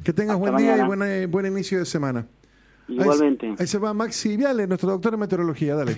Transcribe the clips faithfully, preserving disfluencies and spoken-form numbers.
Que tengas Hasta buen mañana. día y buena, buen inicio de semana. Igualmente. Ahí, ahí se va Maxi Viale, nuestro doctor en meteorología. Dale.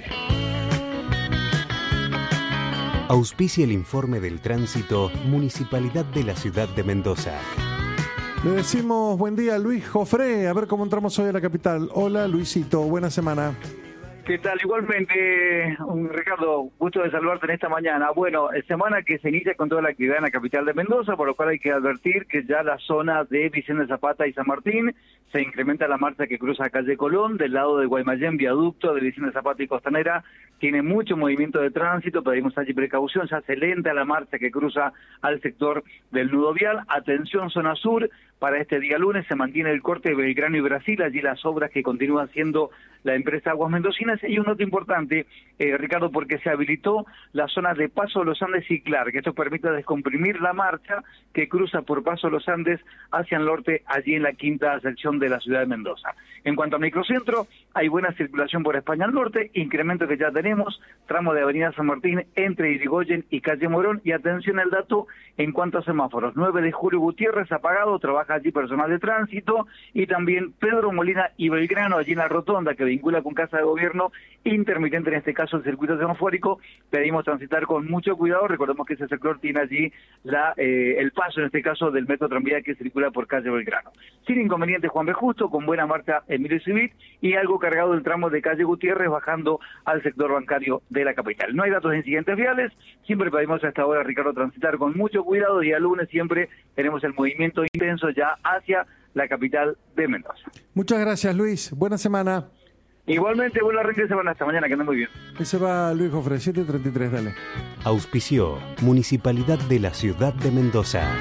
Auspicia el informe del tránsito Municipalidad de la Ciudad de Mendoza. Le decimos buen día a Luis Jofré, a ver cómo entramos hoy a la capital. Hola Luisito, buena semana. ¿Qué tal? Igualmente, un Ricardo, gusto de saludarte en esta mañana. Bueno, semana que se inicia con toda la actividad en la capital de Mendoza, por lo cual hay que advertir que ya la zona de Vicente Zapata y San Martín se incrementa la marcha que cruza calle Colón, del lado de Guaymallén, viaducto de Vicente Zapata y Costanera, tiene mucho movimiento de tránsito, pedimos allí precaución, ya se lenta la marcha que cruza al sector del nudo vial. Atención zona sur, para este día lunes se mantiene el corte de Belgrano y Brasil, allí las obras que continúa haciendo la empresa Aguas Mendocinas. Y un dato importante, eh, Ricardo, porque se habilitó la zona de Paso Los Andes y Clar, que esto permite descomprimir la marcha que cruza por Paso Los Andes hacia el norte, allí en la quinta sección de la ciudad de Mendoza. En cuanto al microcentro, hay buena circulación por España al norte, incremento que ya tenemos, tramo de Avenida San Martín entre Irigoyen y Calle Morón, y atención al dato en cuanto a semáforos, nueve de julio Gutiérrez apagado, trabaja allí personal de tránsito, y también Pedro Molina y Belgrano, allí en la rotonda que vincula con Casa de Gobierno, intermitente en este caso el circuito semafórico, pedimos transitar con mucho cuidado, recordemos que ese sector tiene allí la eh, el paso en este caso del metro tranvía que circula por calle Belgrano. Sin inconveniente Juan B. Justo, con buena marcha Emilio Civit y algo cargado el tramo de calle Gutiérrez bajando al sector bancario de la capital. No hay datos de incidentes viales, siempre pedimos a esta hora, Ricardo, transitar con mucho cuidado, día lunes siempre tenemos el movimiento intenso ya hacia la capital de Mendoza. Muchas gracias Luis, buena semana. Igualmente, buen arranque de semana, hasta mañana, que ande muy bien. Ahí se va Luis Jofré, siete treinta y tres, dale. Auspició Municipalidad de la Ciudad de Mendoza.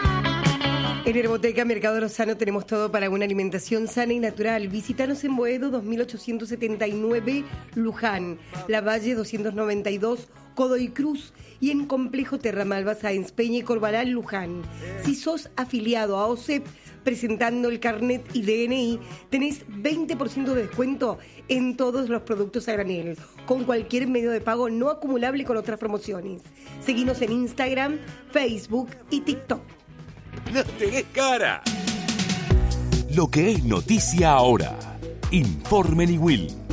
En Herboteca Mercado Lozano tenemos todo para una alimentación sana y natural. Visítanos en Boedo dos mil ochocientos setenta y nueve, Luján, La Valle doscientos noventa y dos, Godoy Cruz, y en Complejo Terramalba, Sáenz Peña y Corbalán, Luján. Si sos afiliado a O S E P, presentando el carnet y D N I, tenés veinte por ciento de descuento en todos los productos a granel, con cualquier medio de pago no acumulable con otras promociones. Seguinos en Instagram, Facebook y TikTok. ¡No te des cara! Lo que es noticia ahora. Informe Niwil.